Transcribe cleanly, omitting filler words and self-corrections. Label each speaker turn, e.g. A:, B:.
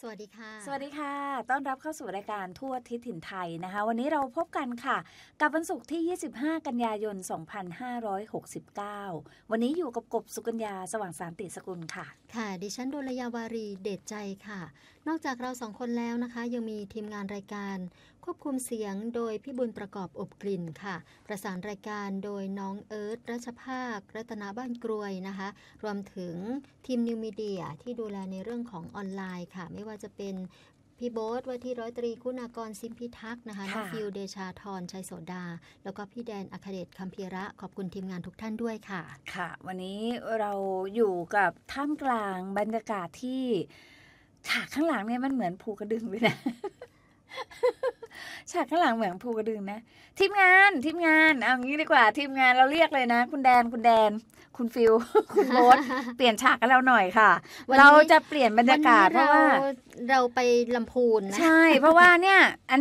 A: สวัสดีค่ะ
B: สวัสดีค่ะต้อนรับเข้าสู่รายการทั่วทิศถิ่นไทยนะคะวันนี้เราพบกันค่ะกับวันศุกร์ที่25กันยายน2569วันนี้อยู่กับกบสุกัญญาสว่างสานติสกุลค่ะ
A: ค่ะดิฉันดลยาวารีเดชใจค่ะนอกจากเราสองคนแล้วนะคะยังมีทีมงานรายการควบคุมเสียงโดยพี่บุญประกอบอบกลิ่นค่ะประสานรายการโดยน้องเอิร์ธรัชภาครัตนาบ้านกรวยนะคะรวมถึงทีมนิวมีเดียที่ดูแลในเรื่องของออนไลน์ค่ะไม่ว่าจะเป็นพี่โบ๊ทว่าที่ร้อยตรีคุณากรซิมพิทักษ์นะคะน้องฟิวเดชาธรชัยโสดาแล้วก็พี่แดนอัคเดชคัมพีระขอบคุณทีมงานทุกท่านด้วยค่ะ
B: ค่ะวันนี้เราอยู่กับท่ามกลางบรรยากาศที่ฉากข้างหลังเนี่ยมันเหมือนภูกระดึงเลยนะ ฉากข้างหลังเหมือนภูกระดึงนะทีมงานเอางี้ดีกว่าทีมงานเราเรียกเลยนะคุณแดนคุณฟิว คุณโบ๊ทเปลี่ยนฉากกันแล้วหน่อยค่ะเราจะเปลี่ยนบรรยากาศเพราะว่า
A: เราไปลำพูนนะ
B: ใช่เพราะว่าเนี่ย